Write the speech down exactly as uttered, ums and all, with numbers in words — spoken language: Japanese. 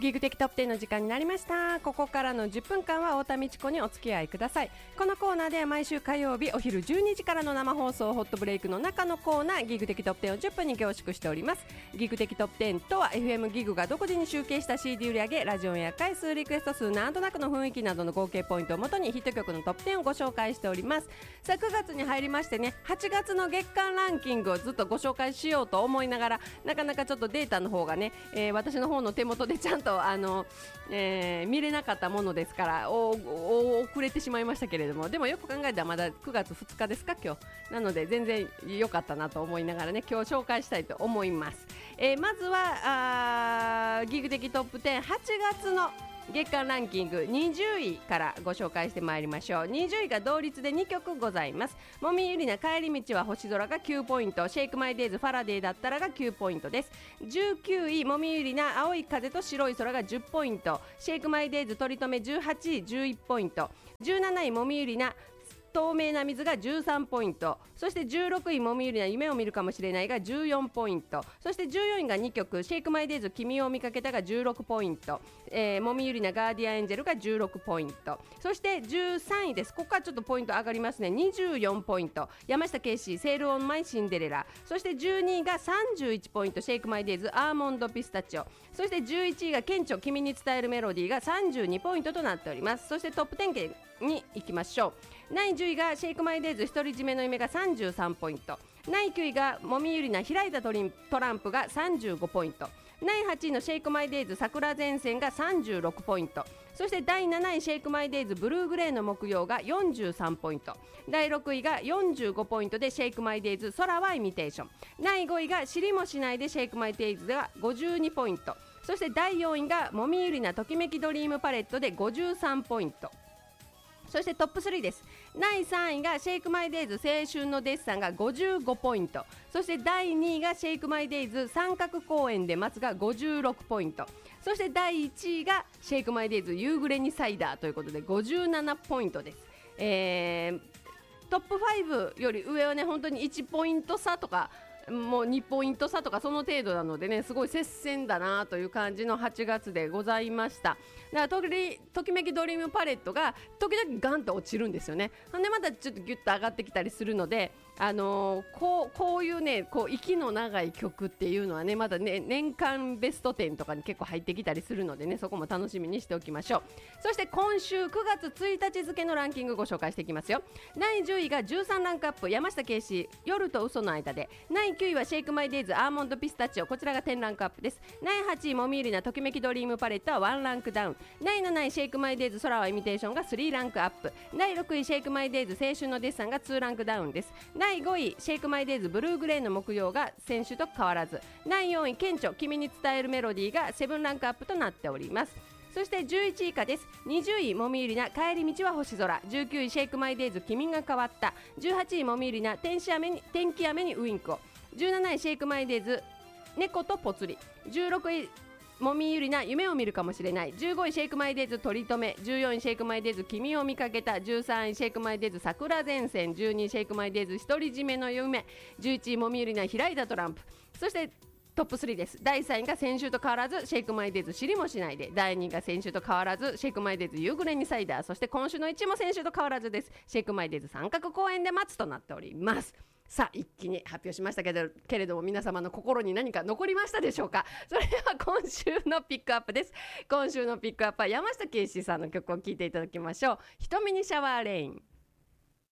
ギグ的トップテンの時間になりました。ここからのじゅっぷんかんは太田美智子にお付き合いください。このコーナーでは毎週火曜日お昼じゅうにじからの生放送ホットブレイクの中のコーナー、ギグ的トップテンをじゅっぷんに凝縮しております。ギグ的トップテンとは エフエム ギグが独自に集計した シーディー 売上、ラジオや回数、リクエスト数、なんとなくの雰囲気などの合計ポイントをもとにヒット曲のトップテンをご紹介しております。さあくがつに入りましてね、はちがつの月間ランキングをずっとご紹介しようと思いながら、なかなかちょっとデータの方がね、えー、私の方の手元でちゃんとあの、えー、見れなかったものですからおお遅れてしまいましたけれども、でもよく考えたらまだくがつふつかですか今日なので、全然良かったなと思いながらね、今日紹介したいと思います。えー、まずはあギグ的トップテンはちがつの月間ランキングにじゅういからご紹介してまいりましょう。にじゅういが同率でにきょくございます。もみゆりな帰り道は星空がきゅうポイント、シェイクマイデイズファラデーだったらがきゅうポイントです。じゅうきゅういもみゆりな青い風と白い空がじゅっポイント、シェイクマイデイズ取り留めじゅうはちいじゅういちポイント、じゅうなないもみゆりな透明な水がじゅうさんポイント、そしてじゅうろくいもみゆりな夢を見るかもしれないがじゅうよんポイント、そしてじゅうよんいがにきょくシェイクマイデイズ君を見かけたがじゅうろくポイント、えー、もみゆりなガーディアンエンジェルがじゅうろくポイント、そしてじゅうさんいです。ここからちょっとポイント上がりますね。にじゅうよんポイント山下圭史セールオンマイシンデレラ、そしてじゅうにいがさんじゅういちポイントシェイクマイデイズアーモンドピスタチオ、そしてじゅういちいが顕著君に伝えるメロディーがさんじゅうにポイントとなっております。そしてトップじゅうに行きましょう。だいじゅういがシェイクマイデイズ独り占めの夢がさんじゅうさんポイント、だいきゅういがもみゆりな開いたトリントランプがさんじゅうごポイント、だいはちいのシェイクマイデイズ桜前線がさんじゅうろくポイント、そしてだいなないシェイクマイデイズブルーグレーの木曜がよんじゅうさんポイント、だいろくいがよんじゅうごポイントでシェイクマイデイズ空はイミテーション、だいごいが知りもしないでシェイクマイデイズがごじゅうにポイント、そしてだいよんいがもみゆりなときめきドリームパレットでごじゅうさんポイント。そしてトップスリーです。だいさんいがシェイクマイデイズ青春のデッサンがごじゅうごポイント、そしてだいにいがシェイクマイデイズ三角公園で待つがごじゅうろくポイント、そしてだいいちいがシェイクマイデイズ夕暮れにサイダーということでごじゅうななポイントです。えー、トップファイブより上はね本当にいちポイント差とかもうにポイント差とかその程度なのでね、すごい接戦だなという感じのはちがつでございました。だからと, ときめきドリームパレットが時々ガンと落ちるんですよね。ほんでまたちょっとギュッと上がってきたりするので、あのー、こう、こういうねこう息の長い曲っていうのはねまだね年間ベストじゅうとかに結構入ってきたりするのでね、そこも楽しみにしておきましょう。そして今週くがつついたち付のランキングご紹介していきますよ。だいじゅういがじゅうさんランクアップ山下圭史夜と嘘の間で、だいきゅういはシェイクマイデイズアーモンドピスタチオ、こちらがじゅうランクアップです。だいはちいもみゆりなときめきドリームパレットはワンランクダウン、だいなないシェイクマイデイズ空はイミテーションがスリーランクアップ、だいろくいシェイクマイデイズ青春のデッサンがツーランクダウンです。だいごいシェイクマイデイズブルーグレーの木曜が先週と変わらず、だいよんい顕著君に伝えるメロディーがセブンランクアップとなっております。そしてじゅういちい以下です。にじゅういもみゆりな帰り道は星空、じゅうきゅういシェイクマイデイズ君が変わった、じゅうはちいもみゆりな天使雨に天気雨にウインクを、じゅうなないシェイクマイデイズ猫とぽつり、じゅうろくいもみゆりな夢を見るかもしれない、じゅうごいシェイクマイデイズ取り留め、じゅうよんいシェイクマイデイズ君を見かけた、じゅうさんいシェイクマイデイズ桜前線、じゅうにいシェイクマイデイズ独り占めの夢、じゅういちいもみゆりな開いたトランプ、そしてトップスリーです。だいさんいが先週と変わらずシェイクマイデイズ知りもしないで、だいにいが先週と変わらずシェイクマイデイズ夕暮れにサイダー、そして今週のいちいも先週と変わらずです。シェイクマイデイズ三角公園で待つとなっております。さあ一気に発表しましたけど、けれども皆様の心に何か残りましたでしょうか。それでは今週のピックアップです。今週のピックアップは山下圭史さんの曲を聴いていただきましょう。瞳にシャワーレイン。